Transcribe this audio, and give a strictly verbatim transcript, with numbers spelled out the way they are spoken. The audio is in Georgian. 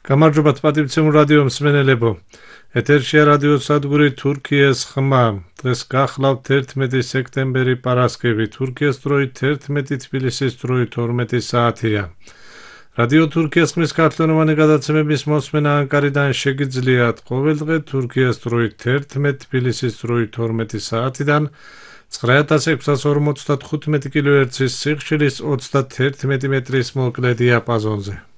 გამარჯობა პატივცემულ რადიო მსმენელებო. ეთერშია რადიო სადგური თურქიის ხმა. დღეს გახლავთ ერთმეტი სექტემბერი პარასკევი. თურქიის დროით ერთმეტი, თბილისის დროით ორმეტი საათია. რადიო თურქიის ხმის ქართლენოვანი გადაცემების მოსმენა ანკარიდან შეგიძლიათ ყოველდღე თურქიის დროით ერთმეტი, თბილისის დროით ორმეტი საათიდან ცხრა ათას ექვსას ორმოცდათხუთმეტი კილოჰერცის სიხშირის ოცდათერთმეტი მეტრის მოკლე დიაპაზონზე.